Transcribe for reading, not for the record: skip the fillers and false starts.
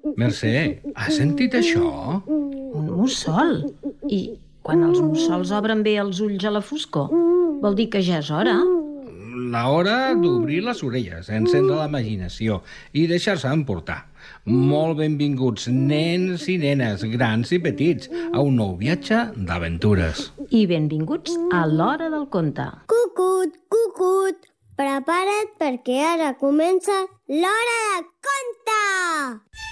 Mercè, has sentit això? Un mussol. I quan els mussols obren bé els ulls a la foscor, vol dir que ja és hora. L'hora d'obrir les orelles, encendre la imaginació i deixar-se emportar. Molt benvinguts, nens i nenes, grans i petits, a un nou viatge d'aventures. I benvinguts a l'Hora del Conte. Cucut, cucut, prepara't perquè ara comença l'Hora del Conte!